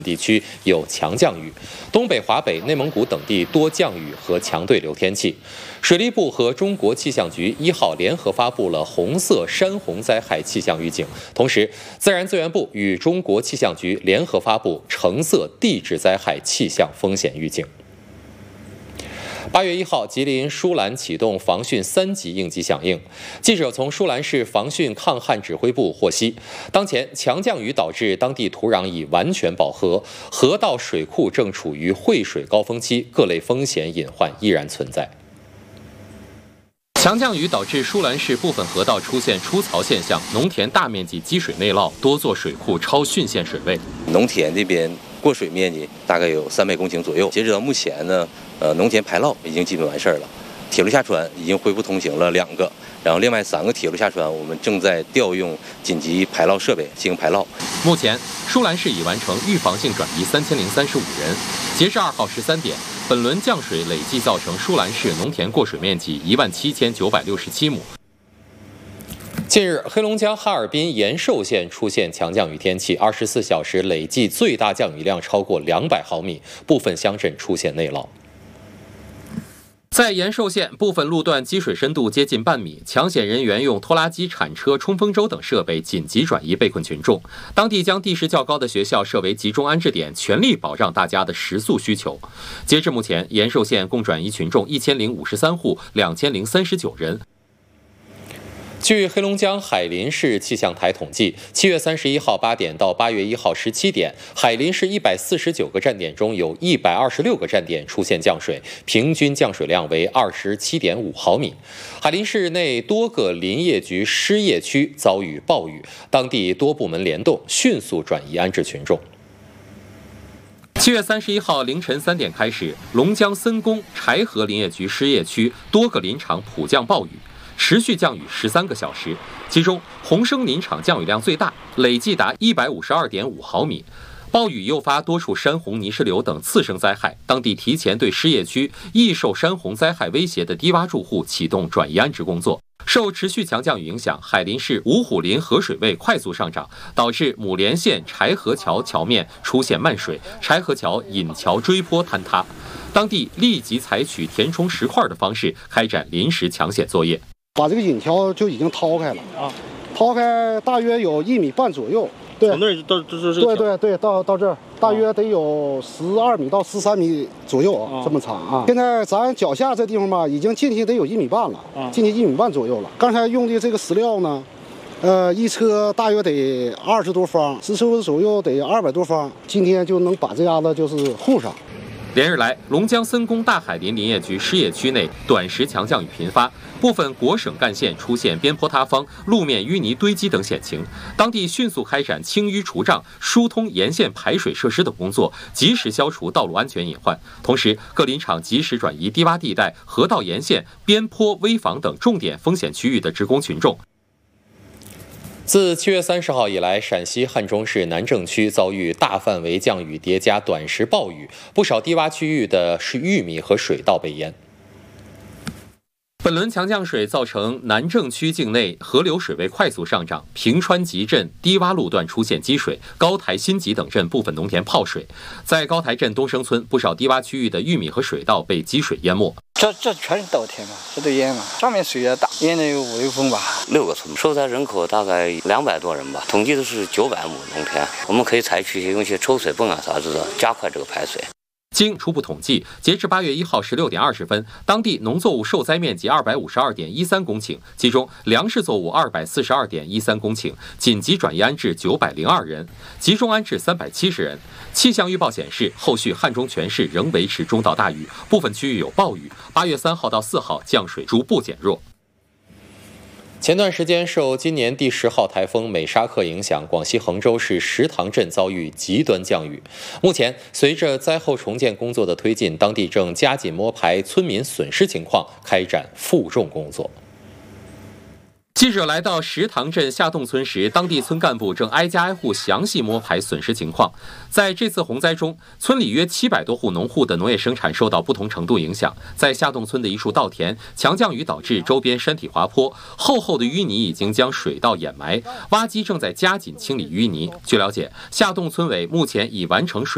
地区有强降雨，东北、华北、内蒙古等地多降雨和强对流天气。水利部和中国气象局1号联合发布了红色山洪灾害气象预警，同时，自然资源部与中国气象局联合发布橙色地质灾害气象风险预警。8月1号，吉林舒兰启动防汛3级应急响应。记者从舒兰市防汛抗旱指挥部获悉，当前强降雨导致当地土壤已完全饱和，河道水库正处于汇水高峰期，各类风险隐患依然存在。强降雨导致舒兰市部分河道出现出槽现象，农田大面积积水内涝，多座水库超汛限水位。 农田这边过水面积大概有300公顷左右。截止到目前呢，农田排涝已经基本完事儿了，铁路下船已经恢复通行了2个，然后另外3个铁路下船我们正在调用紧急排涝设备进行排涝。目前， 舒兰市已完成预防性转移3035人。截至2号13点，本轮降水累计造成舒兰市农田过水面积17967亩。近日，黑龙江哈尔滨延寿县出现强降雨天气，24小时累计最大降雨量超过200毫米，部分乡镇出现内涝。在延寿县，部分路段积水深度接近半米，抢险人员用拖拉机、铲车、冲锋舟等设备紧急转移被困群众。当地将地势较高的学校设为集中安置点，全力保障大家的食宿需求。截至目前，延寿县共转移群众1053户，2039人。据黑龙江海林市气象台统计，7月31号8点到8月1号17点，海林市149个站点中有126个站点出现降水，平均降水量为27.5毫米。海林市内多个林业局失业区遭遇暴雨，当地多部门联动，迅速转移安置群众。7月31号凌晨3点开始，龙江森工柴河林业局失业区多个林场普降暴雨。持续降雨13个小时，其中红生林场降雨量最大，累计达152.5毫米。暴雨诱发多处山洪、泥石流等次生灾害，当地提前对失业区易受山洪灾害威胁的低洼住户启动转移安置工作。受持续强降雨影响，海林市五虎林河水位快速上涨，导致母连县柴河桥桥面出现漫水，柴河桥引桥追坡坍塌。当地立即采取填充石块的方式开展临时抢险作业。 把这个引桥就已经掏开了啊，掏开大约有1.5米左右，对，从那儿到对，到这儿大约得有12米到13米左右啊，这么长啊。现在咱脚下这地方吧，已经进去得有1.5米了，进去1.5米左右了。刚才用的这个石料呢，一车大约得20多方，10车左右得200多方，今天就能把这家子就是护上。 连日来，龙江森工大海林林业局失业区内短时强降雨频发，部分国省干线出现边坡塌方、路面淤泥堆积等险情。当地迅速开展清淤除障、疏通沿线排水设施等工作，及时消除道路安全隐患。同时，各林场及时转移低洼地带、河道沿线、边坡、危房等重点风险区域的职工群众。自7月30号以来，陕西汉中市南郑区遭遇大范围降雨叠加短时暴雨，不少低洼区域的玉米和水稻被淹。本轮强降水造成南郑区境内河流水位快速上涨，平川集镇低洼路段出现积水，高台新集等镇部分农田泡水。在高台镇东升村，不少低洼区域的玉米和水稻被积水淹没。 这全是稻田嘛，这都淹了，上面水也大，淹了有5、6分吧。 6个村，受灾人口大概200多人吧，统计的是900亩农田。我们可以采取用一些抽水泵啊啥子的，加快这个排水。 经初步统计，截至8月1号16点20分，当地农作物受灾面积252.13公顷，其中粮食作物242.13公顷，紧急转移安置902人，集中安置370人。气象预报显示，后续汉中全市仍维持中到大雨，部分区域有暴雨。8月3号到4号降水逐步减弱。前段时间，受今年第10号台风美沙克影响，广西衡州市石塘镇遭遇极端降雨。目前，随着灾后重建工作的推进，当地正加紧摸排村民损失情况，开展负重工作。记者来到石塘镇下洞村时，当地村干部正挨家挨户详细摸排损失情况。在这次洪灾中，村里约700多户农户的农业生产受到不同程度影响。在下洞村的一处稻田，强降雨导致周边山体滑坡，厚厚的淤泥已经将水稻掩埋，挖机正在加紧清理淤泥。据了解，下洞村委目前已完成水